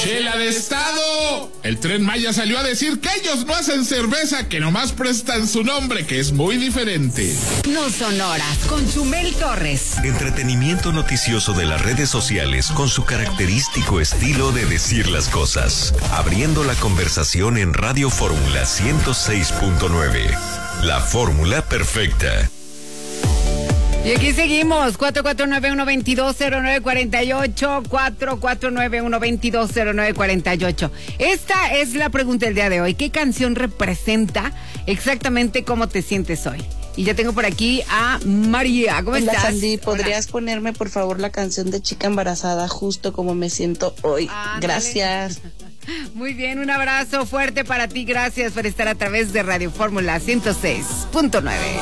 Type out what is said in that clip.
Chela de Estado. El Tren Maya salió a decir que ellos no hacen cerveza, que nomás prestan su nombre, que es muy diferente. No son horas, con Chumel Torres. Entretenimiento noticioso de las redes sociales con su característico estilo de decir las cosas. Abriendo la conversación en Radio Fórmula 106.9. La fórmula perfecta. Y aquí seguimos, 449-122-0948, 449-122-0948. Esta es la pregunta del día de hoy. ¿Qué canción representa exactamente cómo te sientes hoy? Y ya tengo por aquí a María. ¿Cómo estás? Hola, Sandy, ¿podrías ponerme por favor la canción de Chica Embarazada justo como me siento hoy? Gracias. Muy bien, un abrazo fuerte para ti. Gracias por estar a través de Radio Fórmula 106.9.